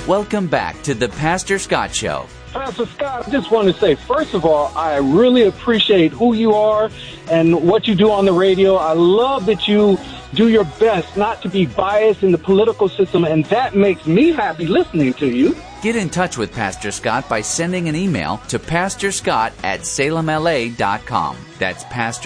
Welcome back to the Pastor Scott Show. Pastor Scott, I just want to say, first of all, I really appreciate who you are and what you do on the radio. I love that you do your best not to be biased in the political system, and that makes me happy listening to you. Get in touch with Pastor Scott by sending an email to pastorscott@salemla.com. That's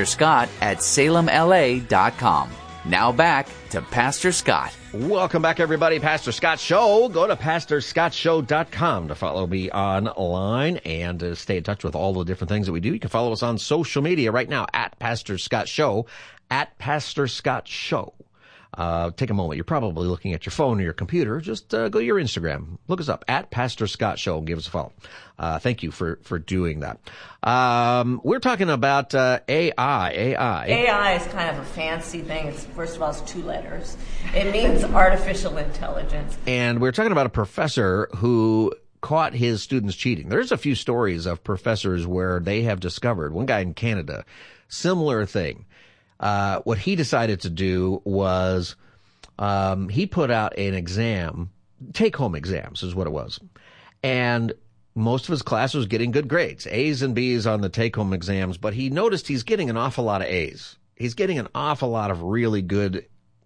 pastorscott@salemla.com. Now back to Pastor Scott. Welcome back, everybody. Pastor Scott Show. Go to pastorscottshow.com to follow me online and to stay in touch with all the different things that we do. You can follow us on social media right now at Pastor Scott Show, at Pastor Scott Show. Take a moment. You're probably looking at your phone or your computer. Just go to your Instagram. Look us up at Pastor Scott Show and give us a follow. Thank you for doing that. We're talking about AI. AI is kind of a fancy thing. First of all, it's 2 letters. It means artificial intelligence. And we're talking about a professor who caught his students cheating. There's a few stories of professors where they have discovered, one guy in Canada, similar thing. What he decided to do was he put out an exam, take-home exams is what it was. And most of his class was getting good grades, A's and B's on the take-home exams, but he noticed he's getting an awful lot of A's. He's getting an awful lot of really good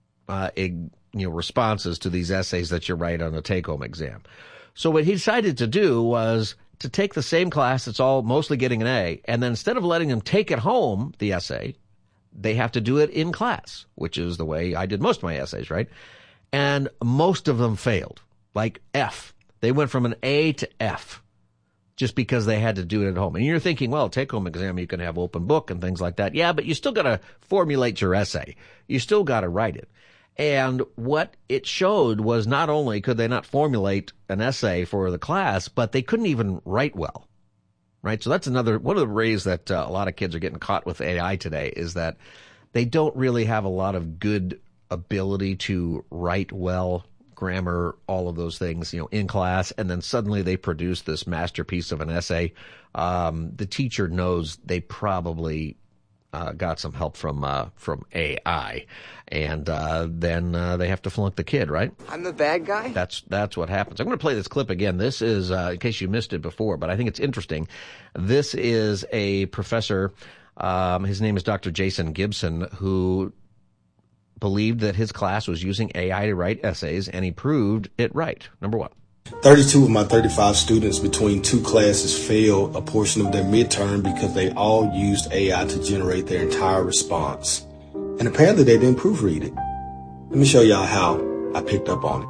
responses to these essays that you write on the take-home exam. So what he decided to do was to take the same class that's all mostly getting an A, and then instead of letting them take it home, the essay, they have to do it in class, which is the way I did most of my essays, right? And most of them failed, like F. They went from an A to F just because they had to do it at home. And you're thinking, well, take-home exam, you can have open book and things like that. Yeah, but you still got to formulate your essay. You still got to write it. And what it showed was not only could they not formulate an essay for the class, but they couldn't even write well. Right. So that's another one of the ways that a lot of kids are getting caught with AI today is that they don't really have a lot of good ability to write well, grammar, all of those things, in class. And then suddenly they produce this masterpiece of an essay. The teacher knows they probably got some help from AI, and then they have to flunk the kid, right? I'm the bad guy? That's what happens. I'm going to play this clip again. This is, in case you missed it before, but I think it's interesting. This is a professor, his name is Dr. Jason Gibson, who believed that his class was using AI to write essays, and he proved it right. Number 1. 32 of my 35 students between 2 classes failed a portion of their midterm because they all used AI to generate their entire response. And apparently they didn't proofread it. Let me show y'all how I picked up on it.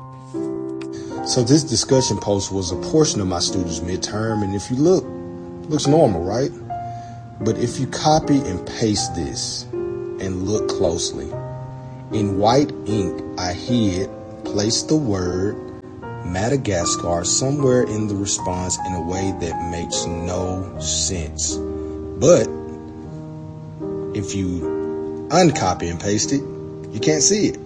So this discussion post was a portion of my students' midterm, and if you look, it looks normal, right? But if you copy and paste this and look closely, in white ink I placed the word Madagascar somewhere in the response in a way that makes no sense. But if you uncopy and paste it, you can't see it.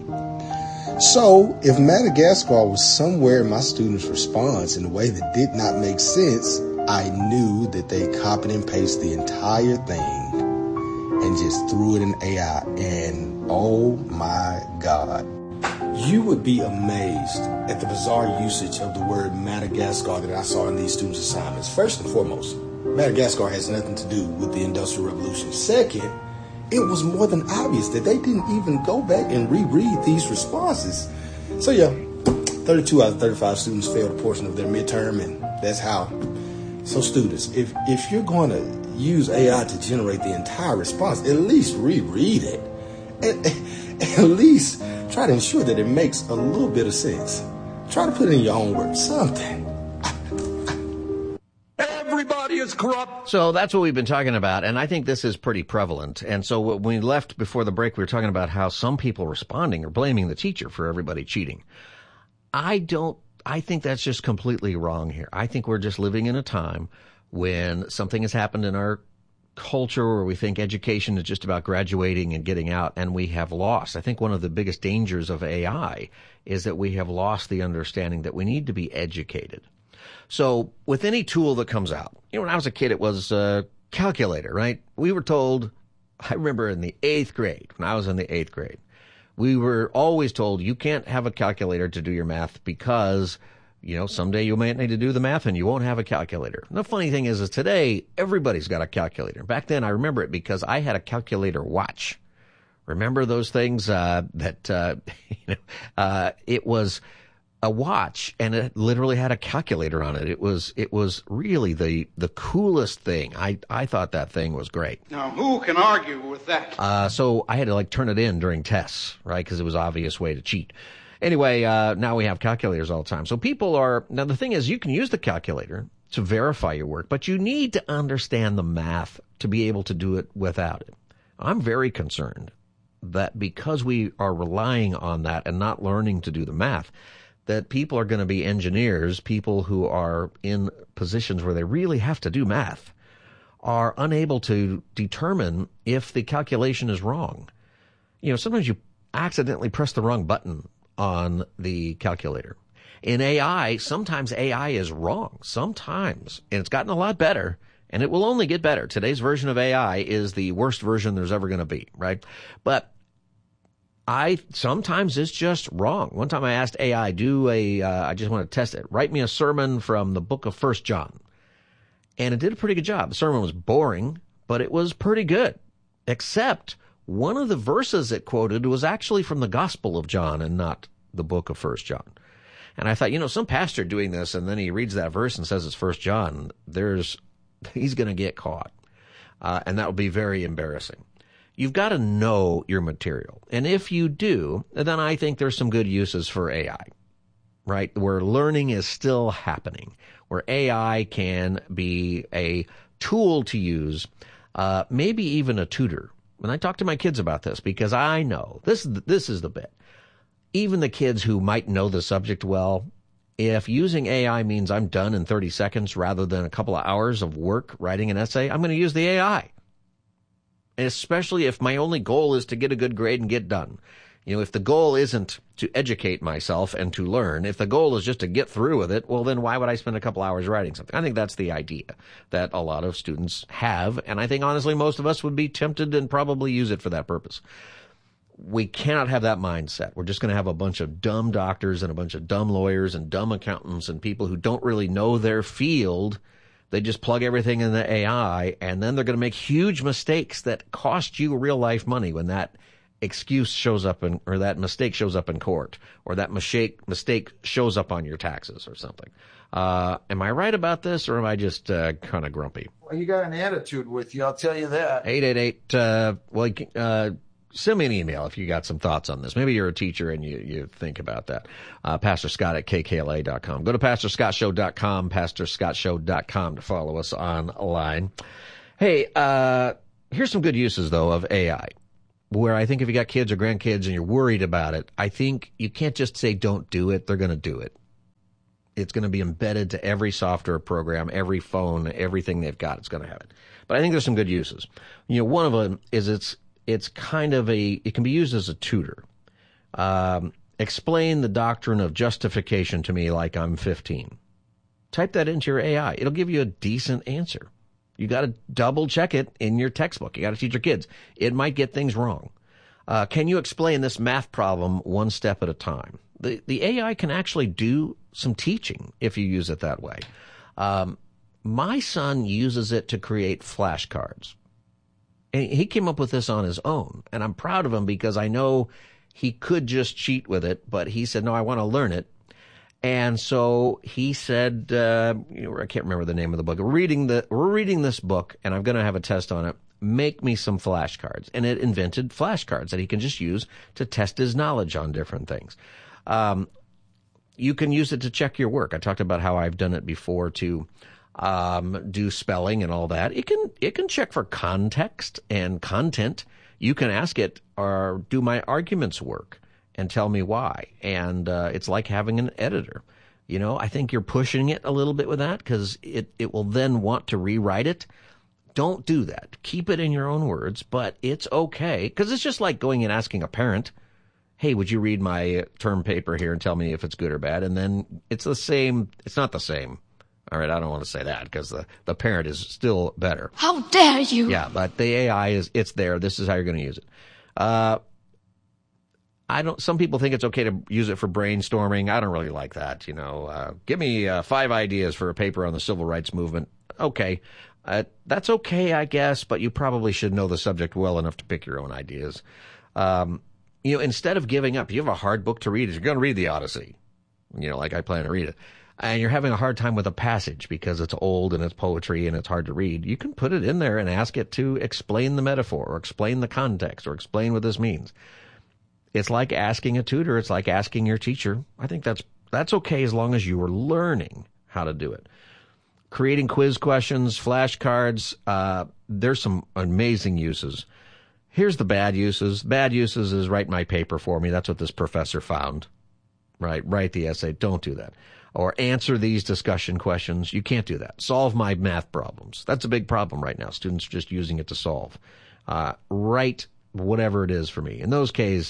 So if Madagascar was somewhere in my student's response in a way that did not make sense, I knew that they copied and pasted the entire thing and just threw it in AI. And oh my God. You would be amazed at the bizarre usage of the word Madagascar that I saw in these students' assignments. First and foremost, Madagascar has nothing to do with the Industrial Revolution. Second, it was more than obvious that they didn't even go back and reread these responses. So yeah, 32 out of 35 students failed a portion of their midterm, and that's how. So students, if you're going to use AI to generate the entire response, at least reread it. At least try to ensure that it makes a little bit of sense. Try to put it in your own words, something. Everybody is corrupt. So that's what we've been talking about, and I think this is pretty prevalent. And so when we left before the break, we were talking about how some people responding are blaming the teacher for everybody cheating. I think that's just completely wrong here. I think we're just living in a time when something has happened in our culture where we think education is just about graduating and getting out, and we have lost. I think one of the biggest dangers of AI is that we have lost the understanding that we need to be educated. So with any tool that comes out, when I was a kid, it was a calculator, right? We were told, I remember in the 8th grade, when I was in the 8th grade, we were always told you can't have a calculator to do your math because someday you might need to do the math and you won't have a calculator. And the funny thing is today, everybody's got a calculator. Back then, I remember it because I had a calculator watch. Remember those things it was a watch and it literally had a calculator on it. It was really the coolest thing. I thought that thing was great. Now, who can argue with that? So I had to turn it in during tests, right? Because it was an obvious way to cheat. Anyway, now we have calculators all the time. So now the thing is, you can use the calculator to verify your work, but you need to understand the math to be able to do it without it. I'm very concerned that because we are relying on that and not learning to do the math, that people are going to be engineers, people who are in positions where they really have to do math, are unable to determine if the calculation is wrong. Sometimes you accidentally press the wrong button on the calculator. In AI, sometimes AI is wrong. Sometimes. And it's gotten a lot better, and it will only get better. Today's version of AI is the worst version there's ever going to be, right? But sometimes it's just wrong. One time I asked AI, I just want to test it. Write me a sermon from the book of 1 John. And it did a pretty good job. The sermon was boring, but it was pretty good. Except one of the verses it quoted was actually from the Gospel of John and not the book of 1 John. And I thought, some pastor doing this and then he reads that verse and says it's 1 John, he's going to get caught. And that would be very embarrassing. You've got to know your material. And if you do, then I think there's some good uses for AI, right? Where learning is still happening, where AI can be a tool to use, maybe even a tutor. And I talk to my kids about this because I know this is the bit. Even the kids who might know the subject well, if using AI means I'm done in 30 seconds rather than a couple of hours of work writing an essay, I'm going to use the AI. And especially if my only goal is to get a good grade and get done. If the goal isn't to educate myself and to learn, if the goal is just to get through with it, well, then why would I spend a couple hours writing something? I think that's the idea that a lot of students have. And I think, honestly, most of us would be tempted and probably use it for that purpose. We cannot have that mindset. We're just going to have a bunch of dumb doctors and a bunch of dumb lawyers and dumb accountants and people who don't really know their field. They just plug everything in the AI, and then they're going to make huge mistakes that cost you real life money when that excuse shows up or that mistake shows up in court, or that mistake shows up on your taxes or something. Am I right about this, or am I just kind of grumpy? Well, you got an attitude with you, I'll tell you that. 888, send me an email if you got some thoughts on this. Maybe you're a teacher and you think about that. Pastor Scott at kkla.com. Go to pastorscottshow.com, pastorscottshow.com to follow us online. Hey, here's some good uses, though, of AI, where I think if you got kids or grandkids and you're worried about it, I think you can't just say don't do it. They're going to do it. It's going to be embedded to every software program, every phone, everything they've got. It's going to have it. But I think there's some good uses. One of them is it can be used as a tutor. Explain the doctrine of justification to me like I'm 15. Type that into your AI. It'll give you a decent answer. You got to double check it in your textbook. You got to teach your kids. It might get things wrong. Can you explain this math problem one step at a time? The AI can actually do some teaching if you use it that way. My son uses it to create flashcards. And he came up with this on his own, and I'm proud of him because I know he could just cheat with it, but he said, no, I want to learn it. And so he said, I can't remember the name of the book. We're reading this book, and I'm going to have a test on it. Make me some flashcards. And it invented flashcards that he can just use to test his knowledge on different things. You can use it to check your work. I talked about how I've done it before to do spelling and all that. It can check for context and content. You can ask it, or do my arguments work, and tell me why. And it's like having an editor. I think you're pushing it a little bit with that because it will then want to rewrite it. Don't do that. Keep it in your own words, but it's okay because it's just like going and asking a parent, hey, would you read my term paper here and tell me if it's good or bad? And then it's the same. It's not the same. All right, I don't want to say that because the parent is still better. How dare you? Yeah, but the AI it's there. This is how you're going to use it. Some people think it's okay to use it for brainstorming. I don't really like that. Give me 5 ideas for a paper on the civil rights movement. Okay. That's okay, I guess, but you probably should know the subject well enough to pick your own ideas. Instead of giving up, you have a hard book to read. You're going to read the Odyssey, like I plan to read it, and you're having a hard time with a passage because it's old and it's poetry and it's hard to read. You can put it in there and ask it to explain the metaphor or explain the context or explain what this means. It's like asking a tutor. It's like asking your teacher. I think that's okay as long as you are learning how to do it. Creating quiz questions, flashcards, there's some amazing uses. Here's the bad uses. Bad uses is write my paper for me. That's what this professor found. Right? Write the essay. Don't do that. Or answer these discussion questions. You can't do that. Solve my math problems. That's a big problem right now. Students are just using it to solve. Write whatever it is for me. In those cases,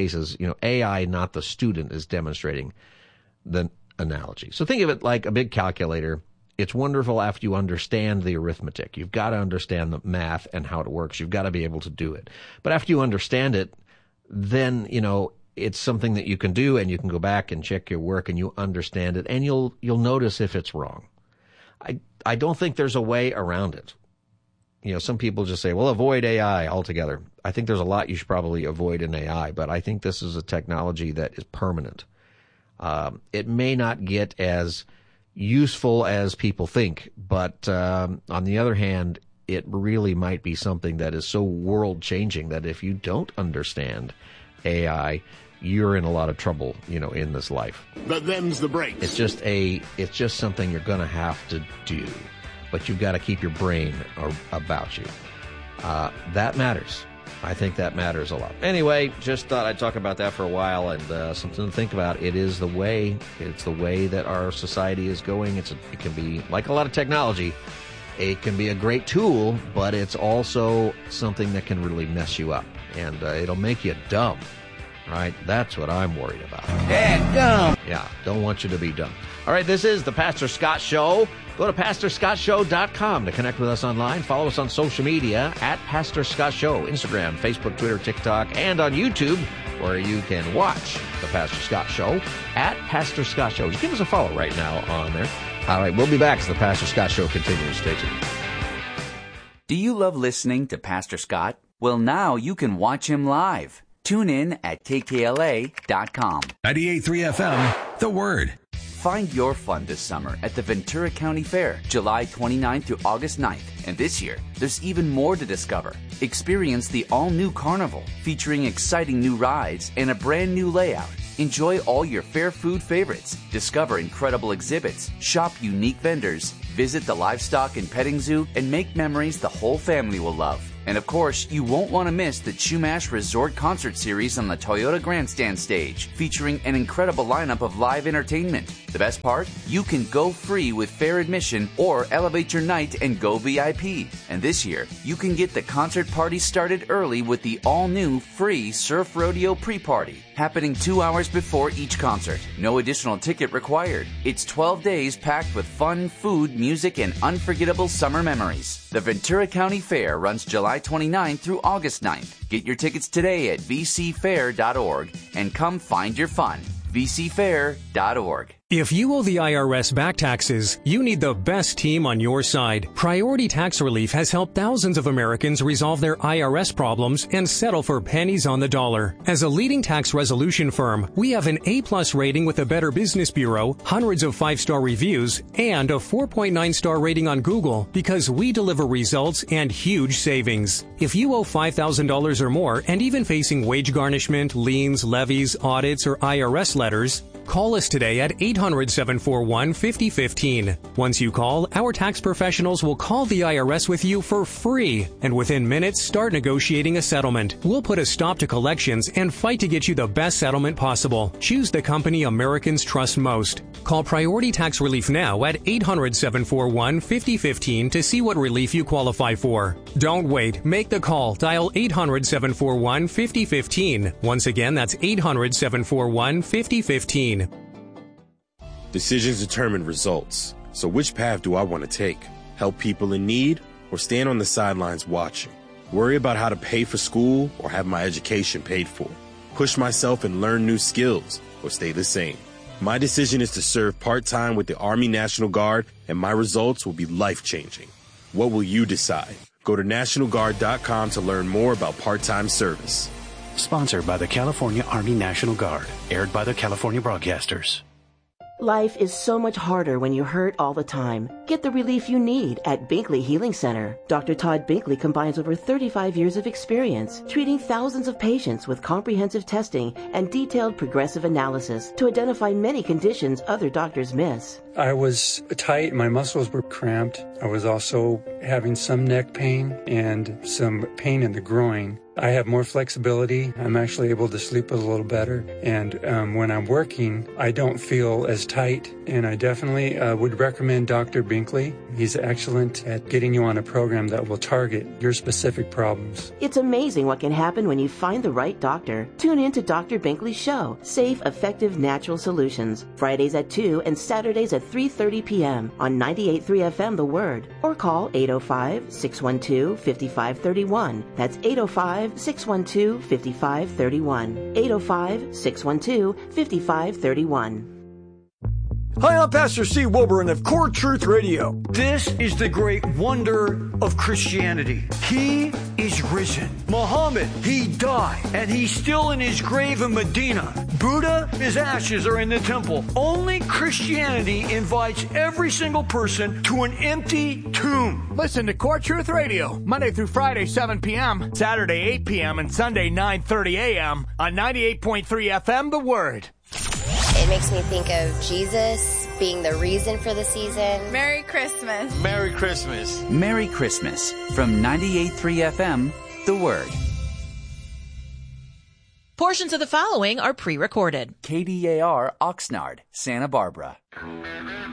AI, not the student, is demonstrating the analogy. So think of it like a big calculator. It's wonderful after you understand the arithmetic. You've got to understand the math and how it works. You've got to be able to do it. But after you understand it, then, it's something that you can do, and you can go back and check your work, and you understand it, and you'll notice if it's wrong. I don't think there's a way around it. Some people just say, well, avoid AI altogether. I think there's a lot you should probably avoid in AI, but I think this is a technology that is permanent. It may not get as useful as people think, but on the other hand, it really might be something that is so world-changing that if you don't understand AI, you're in a lot of trouble, in this life. But them's the breaks. It's just something you're going to have to do, but you've got to keep your brain about you. That matters. I think that matters a lot. Anyway, just thought I'd talk about that for a while, and something to think about. It's the way that our society is going. It can be, like a lot of technology, it can be a great tool, but it's also something that can really mess you up, and it'll make you dumb, right? That's what I'm worried about. Dumb. Yeah, don't want you to be dumb. All right, this is the Pastor Scott Show. Go to PastorScottShow.com to connect with us online. Follow us on social media at Pastor Scott Show, Instagram, Facebook, Twitter, TikTok, and on YouTube, where you can watch the Pastor Scott Show at Pastor Scott Show. Just give us a follow right now on there. All right, we'll be back as the Pastor Scott Show continues. Stay tuned. Do you love listening to Pastor Scott? Well, now you can watch him live. Tune in at KKLA.com. 98.3 FM, The Word. Find your fun this summer at the Ventura County Fair, July 29th through August 9th. And this year, there's even more to discover. Experience the all-new carnival, featuring exciting new rides and a brand new layout. Enjoy all your fair food favorites, discover incredible exhibits, shop unique vendors, visit the livestock and petting zoo, and make memories the whole family will love. And of course, you won't want to miss the Chumash Resort Concert Series on the Toyota Grandstand stage, featuring an incredible lineup of live entertainment. The best part? You can go free with fair admission or elevate your night and go VIP. And this year, you can get the concert party started early with the all-new free Surf Rodeo pre-party, happening 2 hours before each concert. No additional ticket required. It's 12 days packed with fun, food, music, and unforgettable summer memories. The Ventura County Fair runs July 29th through August 9th. Get your tickets today at vcfair.org and come find your fun. vcfair.org. If you owe the IRS back taxes, you need the best team on your side. Priority Tax Relief has helped thousands of Americans resolve their IRS problems and settle for pennies on the dollar. As a leading tax resolution firm, we have an A+ rating with the Better Business Bureau, hundreds of 5-star reviews, and a 4.9-star rating on Google because we deliver results and huge savings. If you owe $5,000 or more and even facing wage garnishment, liens, levies, audits, or IRS letters, call us today at 800-741-5015. Once you call, our tax professionals will call the IRS with you for free, and within minutes start negotiating a settlement. We'll put a stop to collections and fight to get you the best settlement possible. Choose the company Americans trust most. Call Priority Tax Relief now at 800-741-5015 to see what relief you qualify for. Don't wait. Make the call. Dial 800-741-5015. Once again, that's 800-741-5015. Decisions determine results. So which path do I want to take? Help people in need or stand on the sidelines watching? Worry about how to pay for school or have my education paid for? push myself and learn new skills, or stay the same. My decision is to serve part-time with the Army National Guard, and my results will be life-changing. What will you decide? Go to NationalGuard.com to learn more about part-time service. Sponsored by the California Army National Guard. Aired by the California Broadcasters. Life is so much harder when you're hurt all the time. Get the relief you need at Binkley Healing Center. Dr. Todd Binkley combines over 35 years of experience treating thousands of patients with comprehensive testing and detailed progressive analysis to identify many conditions other doctors miss. I was tight, my muscles were cramped. I was also having some neck pain and some pain in the groin. I have more flexibility. I'm actually able to sleep a little better. And when I'm working, I don't feel as tight. And I definitely would recommend Dr. Binkley. He's excellent at getting you on a program that will target your specific problems. It's amazing what can happen when you find the right doctor. Tune in to Dr. Binkley's show, Safe, Effective, Natural Solutions, Fridays at 2 and Saturdays at 3:30 p.m. on 98.3 FM The Word. Or call 805-612-5531. That's 805-612-5531. 805-612-5531. Hi, I'm Pastor Steve Wilburn of Core Truth Radio. This is the great wonder of Christianity. He is risen. Muhammad, he died, and he's still in his grave in Medina. Buddha, his ashes are in the temple. Only Christianity invites every single person to an empty tomb. Listen to Core Truth Radio, Monday through Friday, 7 p.m., Saturday, 8 p.m., and Sunday, 9:30 a.m. on 98.3 FM The Word. It makes me think of Jesus being the reason for the season. Merry Christmas. Merry Christmas. Merry Christmas from 98.3 FM, The Word. Portions of the following are pre-recorded. KDAR, Oxnard, Santa Barbara.